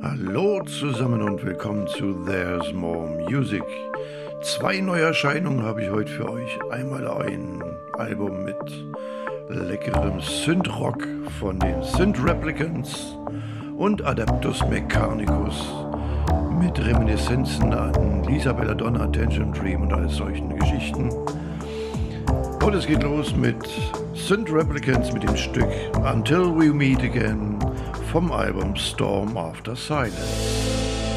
Hallo zusammen und willkommen zu There's More Music. 2 Neuerscheinungen habe ich heute für euch. Einmal ein Album mit leckerem Synthrock von den Synth Replicants und Adeptus Mechanicus mit Reminiszenzen an Lisa Belladonna, Tangent Dream und all solchen Geschichten. Und es geht los mit Synth Replicants mit dem Stück Until We Meet Again vom Album Storm After Silence.